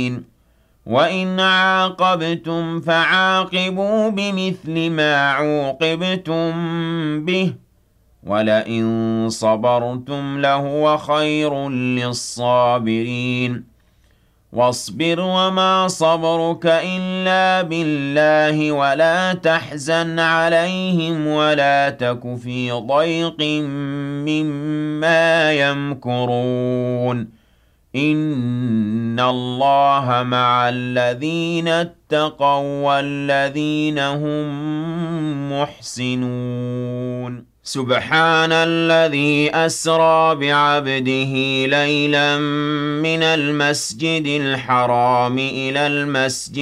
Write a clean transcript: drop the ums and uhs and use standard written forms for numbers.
الصَّابِرِينَ وَإِنْ عَاقَبْتُمْ فَعَاقِبُوا بِمِثْلِ مَا عُوقِبْتُم بِهِ وَلَئِن صَبَرْتُمْ لَهُوَ خَيْرٌ لِّلصَّابِرِينَ وَاصْبِرْ وَمَا صَبْرُكَ إِلَّا بِاللَّهِ وَلَا تَحْزَنْ عَلَيْهِمْ وَلَا تَكُ فِي ضَيْقٍ مِّمَّا يَمْكُرُونَ إِنَّ اللَّهَ مَعَ الَّذِينَ اتَّقَوا وَّالَّذِينَ هُم مُّحْسِنُونَ سبحان الذي أسرى بعبده ليلا من المسجد الحرام إلى المسجد